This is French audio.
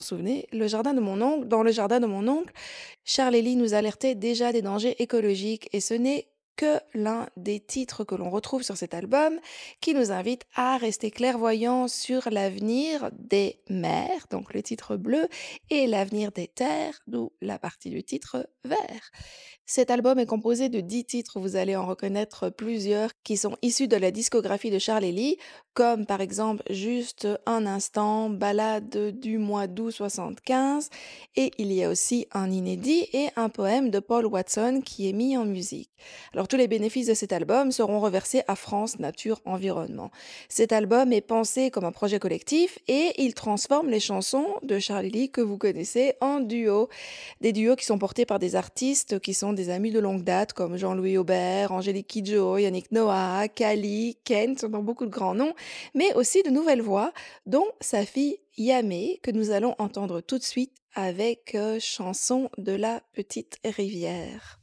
Vous vous souvenez, dans le jardin de mon oncle, Charles et Lee nous alertait déjà des dangers écologiques et ce n'est que l'un des titres que l'on retrouve sur cet album qui nous invite à rester clairvoyants sur l'avenir des mers, donc le titre bleu, et l'avenir des terres, d'où la partie du titre vert. Cet album est composé de 10 titres, vous allez en reconnaître plusieurs qui sont issus de la discographie de Charles et Lee, comme par exemple Juste un instant, Ballade du mois d'août 75, et il y a aussi un inédit et un poème de Paul Watson qui est mis en musique. Alors tous les bénéfices de cet album seront reversés à France Nature Environnement. Cet album est pensé comme un projet collectif et il transforme les chansons de Charles et Lee que vous connaissez en duo. Des duos qui sont portés par des artistes qui sont des amis de longue date comme Jean-Louis Aubert, Angélique Kidjo, Yannick Noah, Kali, Kent, dans beaucoup de grands noms, mais aussi de nouvelles voix, dont sa fille Yamé, que nous allons entendre tout de suite avec Chanson de la petite rivière.